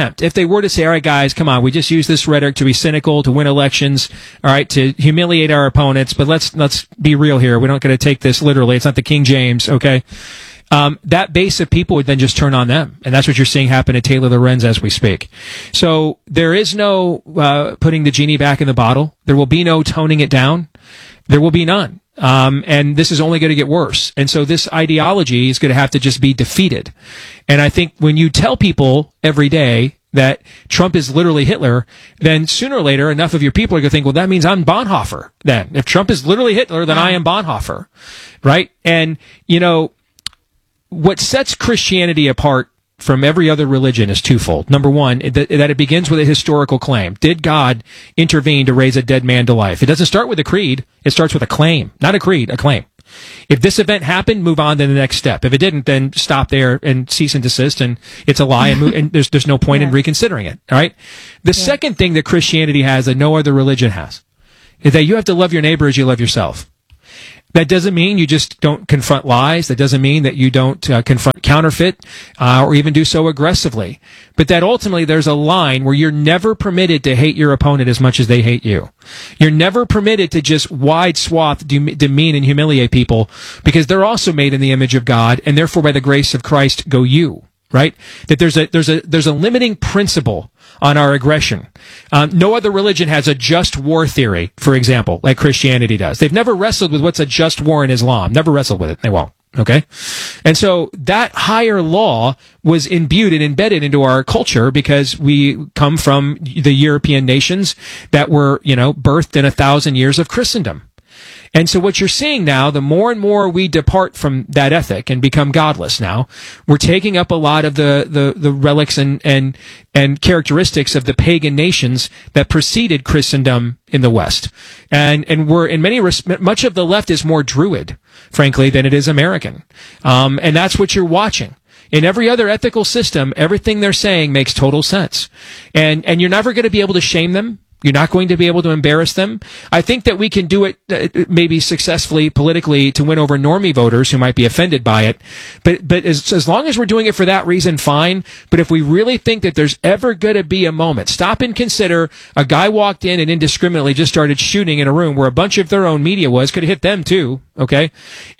to say, all right, guys, come on, we just use this rhetoric to be cynical, to win elections, all right, to humiliate our opponents, but let's be real here. We're not going to take this literally. It's not the King James, okay? That base of people would then just turn on them. And that's what you're seeing happen at Taylor Lorenz as we speak. So there is no putting the genie back in the bottle. There will be no toning it down. There will be none. And this is only going to get worse. And so this ideology is going to have to just be defeated. And I think when you tell people every day that Trump is literally Hitler, then sooner or later, enough of your people are going to think, well, that means I'm Bonhoeffer then. If Trump is literally Hitler, then I am Bonhoeffer. Right? And, you know, what sets Christianity apart from every other religion is twofold. Number one, that it begins with a historical claim. Did God intervene to raise a dead man to life? It doesn't start with a creed. It starts with a claim. Not a creed, a claim. If this event happened, move on to the next step. If it didn't, then stop there and cease and desist, and it's a lie, and there's no point in reconsidering it. All right? The second thing that Christianity has that no other religion has is that you have to love your neighbor as you love yourself. That doesn't mean you just don't confront lies. That doesn't mean that you don't confront counterfeit or even do so aggressively. But that ultimately there's a line where you're never permitted to hate your opponent as much as they hate you. You're never permitted to just wide swath demean and humiliate people because they're also made in the image of God, and therefore by the grace of Christ go you. Right? That there's a limiting principle on our aggression. No other religion has a just war theory, for example, like Christianity does. They've never wrestled with what's a just war in Islam. Never wrestled with it. They won't. Okay? And so that higher law was imbued and embedded into our culture because we come from the European nations that were, birthed in 1,000 years of Christendom. And so what you're seeing now, the more and more we depart from that ethic and become godless now, we're taking up a lot of the relics and characteristics of the pagan nations that preceded Christendom in the West. And we're, in many respects, much of the left is more Druid, frankly, than it is American. And that's what you're watching. In every other ethical system, everything they're saying makes total sense. And you're never going to be able to shame them. You're not going to be able to embarrass them. I think that we can do it maybe successfully politically to win over normie voters who might be offended by it. But as long as we're doing it for that reason, fine. But if we really think that there's ever going to be a moment, stop and consider a guy walked in and indiscriminately just started shooting in a room where a bunch of their own media was, could have hit them too. Okay.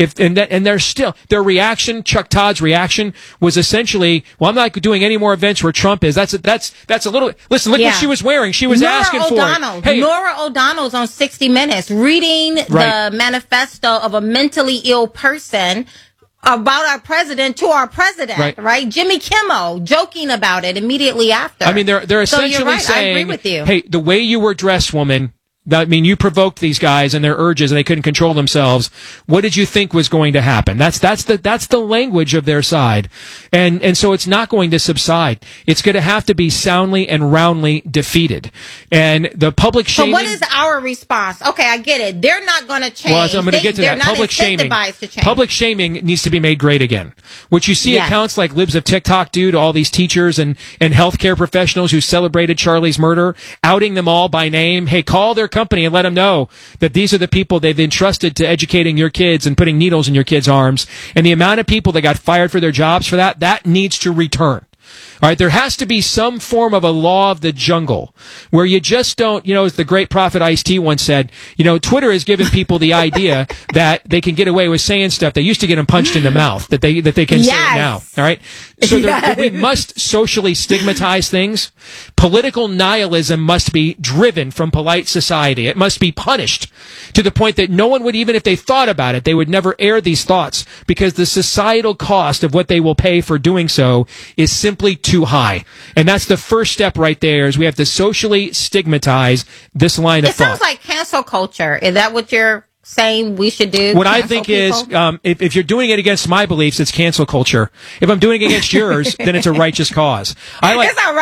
Their reaction, Chuck Todd's reaction was essentially, well, I'm not doing any more events where Trump is. That's a little, listen, look what she was wearing. She was asking for it. Hey, Nora O'Donnell's on 60 Minutes reading the manifesto of a mentally ill person about our president to our president, right? Jimmy Kimmel joking about it immediately after. I mean, they're essentially saying, I agree with you. Hey, the way you were dressed, woman, you provoked these guys and their urges and they couldn't control themselves. What did you think was going to happen? That's the language of their side. And so it's not going to subside. It's going to have to be soundly and roundly defeated. And the public shaming. So what is our response? Okay, I get it. They're not going to change. Well, I'm going to get to that. Public shaming. Public shaming needs to be made great again. What you see accounts like Libs of TikTok do to all these teachers and healthcare professionals who celebrated Charlie's murder, outing them all by name. Hey, call their company and let them know that these are the people they've entrusted to educating your kids and putting needles in your kids' arms. And the amount of people that got fired for their jobs for that needs to return. All right, there has to be some form of a law of the jungle where you just don't, as the great prophet Ice-T once said, Twitter has given people the idea that they can get away with saying stuff they used to get them punched in the mouth, that they can say it now. All right. So we must socially stigmatize things. Political nihilism must be driven from polite society. It must be punished to the point that no one would, even if they thought about it, they would never air these thoughts because the societal cost of what they will pay for doing so is simply too high. And that's the first step right there, is we have to socially stigmatize this line of thought. It sounds like cancel culture. Is that what you're saying we should do? What I think is, if you're doing it against my beliefs, it's cancel culture. If I'm doing it against yours, then it's a righteous cause. I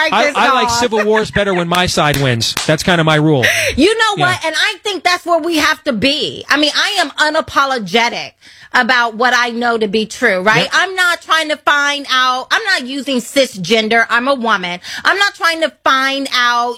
like civil wars better when my side wins. That's kind of my rule. You know what? And I think that's where we have to be. I mean, I am unapologetic about what I know to be true, right? Yep. I'm not trying to find out. I'm not using cisgender. I'm a woman. I'm not trying to find out,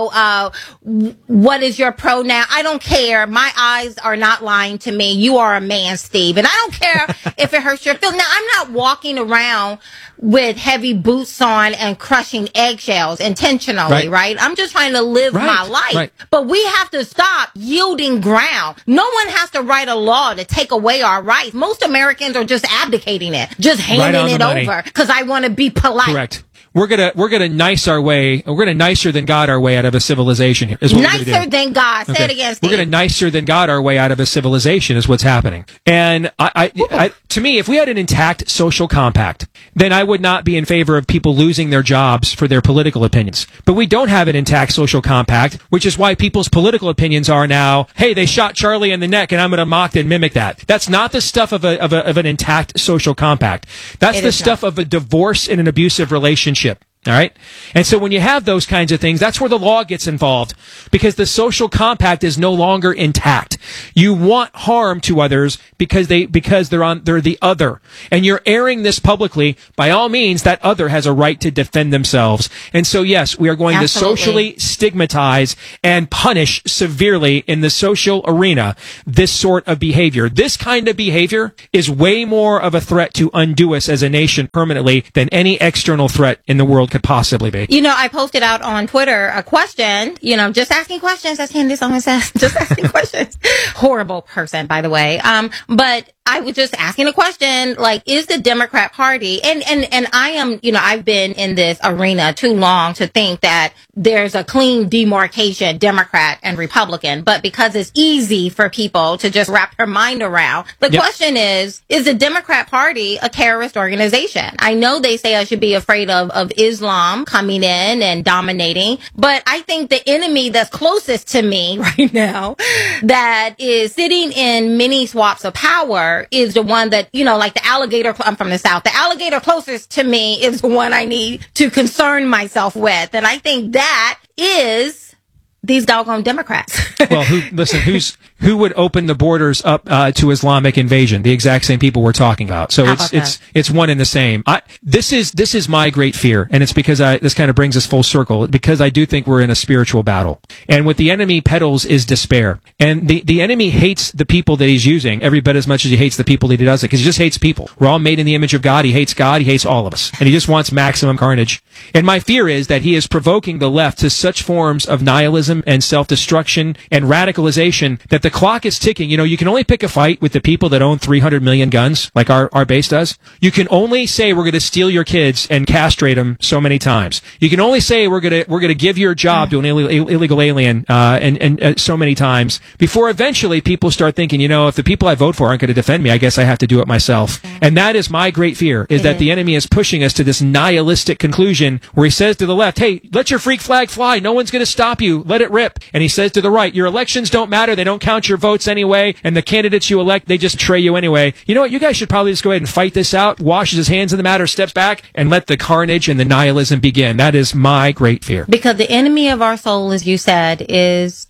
what is your pronoun. I don't care. My eyes are not lying to me. You are a man, Steve. And I don't care if it hurts your feelings. Now, I'm not walking around with heavy boots on and crushing eggshells intentionally, right? I'm just trying to live my life. Right. But we have to stop yielding ground. No one has to write a law to take away our rights. Most Americans are just abdicating it, just handing it over because I want to be polite. Correct. We're gonna nice our way. We're gonna nicer than God our way out of a civilization here. Is what nicer than God. Say it again, Steve. We're gonna nicer than God our way out of a civilization is what's happening. And I to me, if we had an intact social compact, then I would not be in favor of people losing their jobs for their political opinions. But we don't have an intact social compact, which is why people's political opinions are now, hey, they shot Charlie in the neck, and I'm gonna mock and mimic that. That's not the stuff of an intact social compact. That's the stuff of a divorce in an abusive relationship. All right. And so when you have those kinds of things, that's where the law gets involved because the social compact is no longer intact. You want harm to others because they're the other. And you're airing this publicly. By all means, that other has a right to defend themselves. And so, yes, we are going to socially stigmatize and punish severely in the social arena this sort of behavior. This kind of behavior is way more of a threat to undo us as a nation permanently than any external threat in the world could possibly be. I posted out on Twitter a question, just asking questions, as Candace always says, just asking questions. Horrible person, by the way. But I was just asking a question, like, is the Democrat Party, and I am, I've been in this arena too long to think that there's a clean demarcation, Democrat and Republican, but because it's easy for people to just wrap their mind around, the question is the Democrat Party a terrorist organization? I know they say I should be afraid of Islam coming in and dominating, but I think the enemy that's closest to me right now that is sitting in many swaps of power is the one that, like the alligator, I'm from the South, the alligator closest to me is the one I need to concern myself with. And I think that is these doggone Democrats. Well, who would open the borders up to Islamic invasion? The exact same people we're talking about. So it's one and the same. This is my great fear, and it's because this kind of brings us full circle, because I do think we're in a spiritual battle. And what the enemy peddles is despair. And the enemy hates the people that he's using every bit as much as he hates the people that he doesn't, because he just hates people. We're all made in the image of God. He hates all of us. And he just wants maximum carnage. And my fear is that he is provoking the left to such forms of nihilism and self-destruction and radicalization that the clock is ticking. You can only pick a fight with the people that own 300 million guns, like our base does. You can only say we're going to steal your kids and castrate them so many times. You can only say we're going to give your job to an illegal alien and so many times before eventually people start thinking, if the people I vote for aren't going to defend me, I guess I have to do it myself. And that is my great fear, is that the enemy is pushing us to this nihilistic conclusion where he says to the left, hey, let your freak flag fly. No one's going to stop you. Let it rip. And he says to the right, your elections don't matter. They don't count your votes anyway. And the candidates you elect, they just betray you anyway. You know what? You guys should probably just go ahead and fight this out, washes his hands in the matter, steps back, and let the carnage and the nihilism begin. That is my great fear. Because the enemy of our soul, as you said, is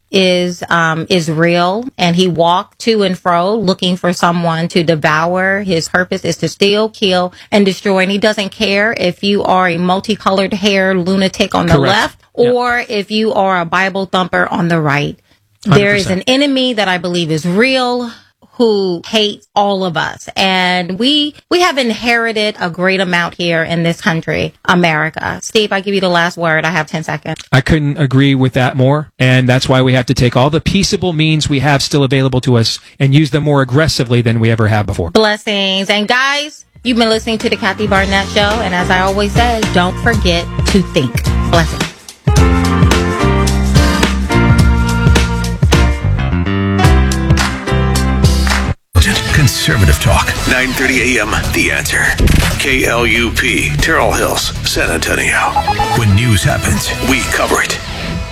real, and he walked to and fro looking for someone to devour. His purpose is to steal, kill, and destroy. And he doesn't care if you are a multicolored hair lunatic on the left or if you are a Bible thumper on the right. 100%. There is an enemy that I believe is real, who hates all of us. And we have inherited a great amount here in this country, America. Steve, I give you the last word. I have 10 seconds. I couldn't agree with that more. And that's why we have to take all the peaceable means we have still available to us and use them more aggressively than we ever have before. Blessings. And guys, you've been listening to the Kathy Barnett Show. And as I always say, don't forget to think. Blessings. Conservative talk, 9:30 a.m. The Answer. KLUP, Terrell Hills, San Antonio. When news happens, we cover it.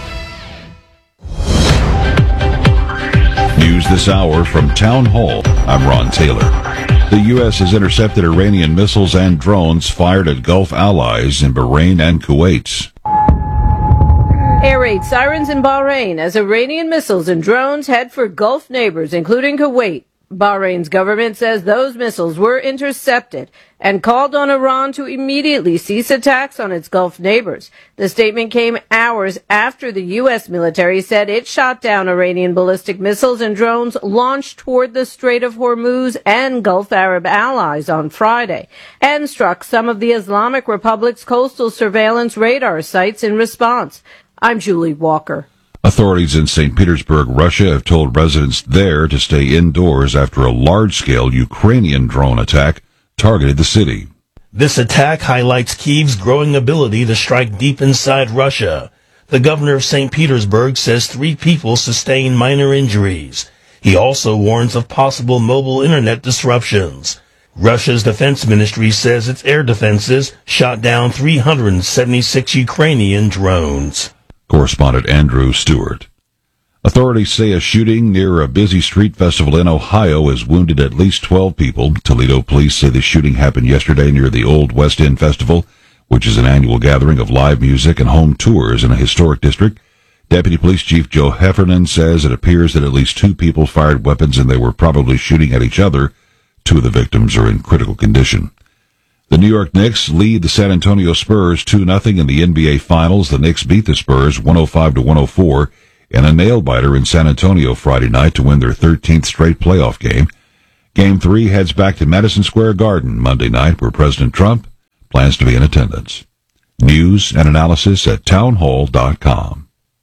News this hour from Town Hall. I'm Ron Taylor. The U.S. has intercepted Iranian missiles and drones fired at Gulf allies in Bahrain and Kuwait. Air raid sirens in Bahrain as Iranian missiles and drones head for Gulf neighbors, including Kuwait. Bahrain's government says those missiles were intercepted and called on Iran to immediately cease attacks on its Gulf neighbors. The statement came hours after the U.S. military said it shot down Iranian ballistic missiles and drones launched toward the Strait of Hormuz and Gulf Arab allies on Friday, and struck some of the Islamic Republic's coastal surveillance radar sites in response. I'm Julie Walker. Authorities in St. Petersburg, Russia, have told residents there to stay indoors after a large-scale Ukrainian drone attack targeted the city. This attack highlights Kyiv's growing ability to strike deep inside Russia. The governor of St. Petersburg says 3 people sustained minor injuries. He also warns of possible mobile internet disruptions. Russia's defense ministry says its air defenses shot down 376 Ukrainian drones. Correspondent Andrew Stewart. Authorities say a shooting near a busy street festival in Ohio has wounded at least 12 people. Toledo police say the shooting happened yesterday near the Old West End Festival, which is an annual gathering of live music and home tours in a historic district. Deputy Police Chief Joe Heffernan says it appears that at least 2 people fired weapons and they were probably shooting at each other. 2 of the victims are in critical condition. The New York Knicks lead the San Antonio Spurs 2-0 in the NBA Finals. The Knicks beat the Spurs 105-104 in a nail-biter in San Antonio Friday night to win their 13th straight playoff game. Game 3 heads back to Madison Square Garden Monday night, where President Trump plans to be in attendance. News and analysis at townhall.com.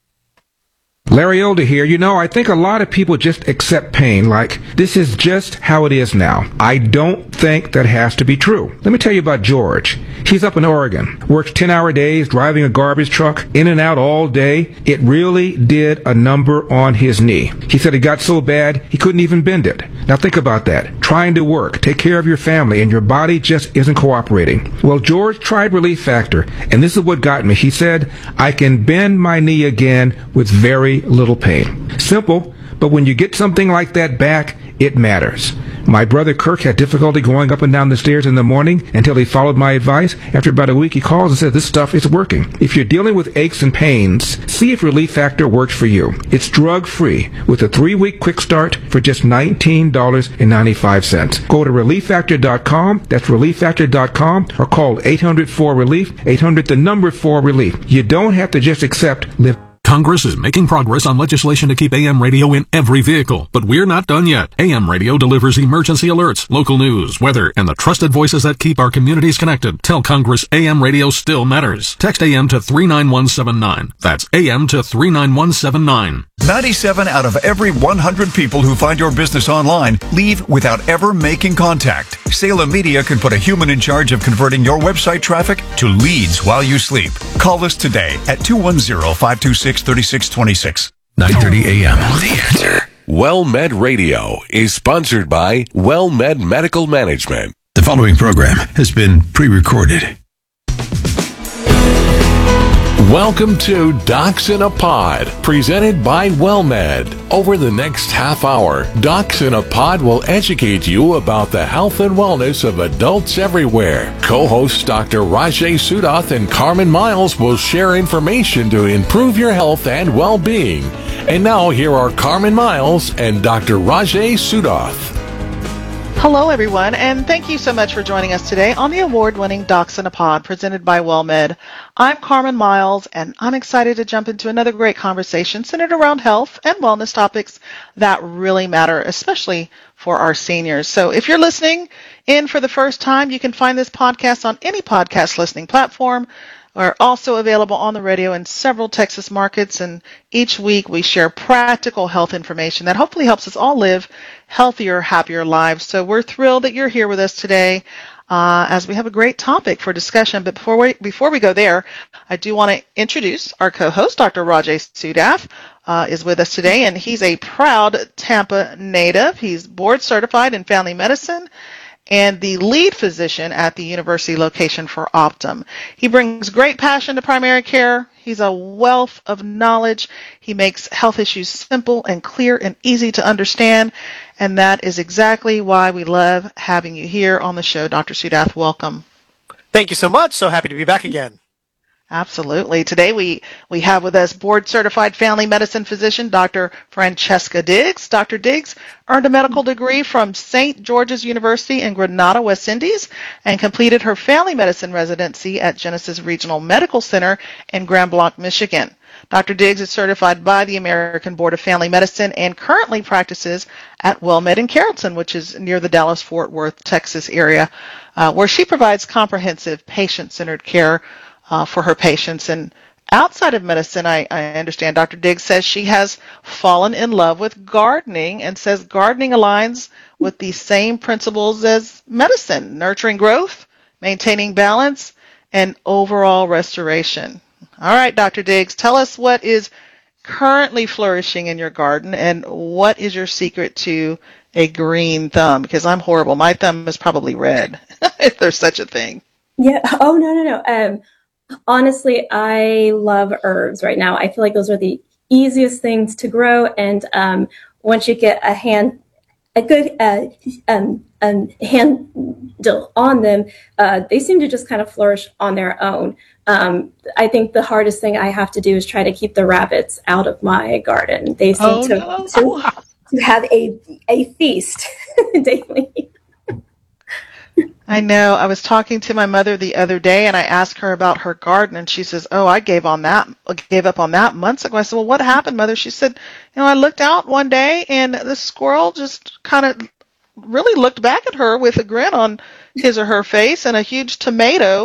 Larry Elder here. I think a lot of people just accept pain like this is just how it is now. I don't think that has to be true. Let me tell you about George. He's up in Oregon, works 10-hour days, driving a garbage truck, in and out all day. It really did a number on his knee. He said it got so bad he couldn't even bend it. Now think about that. Trying to work, take care of your family, and your body just isn't cooperating. Well, George tried Relief Factor, and this is what got me. He said, I can bend my knee again with very little pain. Simple, but when you get something like that back, it matters. My brother Kirk had difficulty going up and down the stairs in the morning until he followed my advice. After about a week, he calls and says, this stuff is working. If you're dealing with aches and pains, see if Relief Factor works for you. It's drug-free with a 3-week quick start for just $19.95. Go to ReliefFactor.com. That's ReliefFactor.com, or call 800-4-RELIEF, 800-4-RELIEF. You don't have to just accept live. Congress is making progress on legislation to keep AM radio in every vehicle, but we're not done yet. AM radio delivers emergency alerts, local news, weather, and the trusted voices that keep our communities connected. Tell Congress AM radio still matters. Text AM to 39179. That's AM to 39179. 97 out of every 100 people who find your business online leave without ever making contact. Salem Media can put a human in charge of converting your website traffic to leads while you sleep. Call us today at 210-526-3626. 9:30 a.m. The Answer. WellMed Radio is sponsored by WellMed Medical Management. The following program has been pre-recorded. Welcome to Docs in a Pod, presented by WellMed. Over the next half hour, Docs in a Pod will educate you about the health and wellness of adults everywhere. Co-hosts Dr. Rajay Sudath and Carmen Miles will share information to improve your health and well-being. And now, here are Carmen Miles and Dr. Rajay Sudath. Hello, everyone, and thank you so much for joining us today on the award-winning Docs in a Pod presented by WellMed. I'm Carmen Miles, and I'm excited to jump into another great conversation centered around health and wellness topics that really matter, especially for our seniors. So if you're listening in for the first time, you can find this podcast on any podcast listening platform. We're also available on the radio in several Texas markets, and each week we share practical health information that hopefully helps us all live healthier, happier lives. So we're thrilled that you're here with us today as we have a great topic for discussion. But before we go there, I do want to introduce our co-host, Dr. Rajay Sudath, is with us today, and he's a proud Tampa native. He's board certified in family medicine and the lead physician at the university location for Optum. He brings great passion to primary care. He's a wealth of knowledge. He makes health issues simple and clear and easy to understand, and that is exactly why we love having you here on the show. Dr. Sudath, welcome. Thank you so much. So happy to be back again. Absolutely. Today we have with us board-certified family medicine physician, Dr. Francesca Diggs. Dr. Diggs earned a medical degree from St. George's University in Grenada, West Indies, and completed her family medicine residency at Genesis Regional Medical Center in Grand Blanc, Michigan. Dr. Diggs is certified by the American Board of Family Medicine and currently practices at WellMed in Carrollton, which is near the Dallas-Fort Worth, Texas area, where she provides comprehensive patient-centered care for her patients. And outside of medicine, I understand Dr. Diggs says she has fallen in love with gardening and says gardening aligns with the same principles as medicine: nurturing growth, maintaining balance, and overall restoration. All right, Dr. Diggs, tell us what is currently flourishing in your garden and what is your secret to a green thumb? Because I'm horrible. My thumb is probably red, if there's such a thing. Yeah. Oh, no. Honestly, I love herbs right now. I feel like those are the easiest things to grow. And once you get a good handle on them, they seem to just kind of flourish on their own. I think the hardest thing I have to do is try to keep the rabbits out of my garden. They seem to have a feast daily. I know. I was talking to my mother the other day, and I asked her about her garden, and she says, "Oh, I gave up on that months ago." I said, "Well, what happened, Mother?" She said, "I looked out one day, and the squirrel just kind of really looked back at her with a grin on his or her face and a huge tomato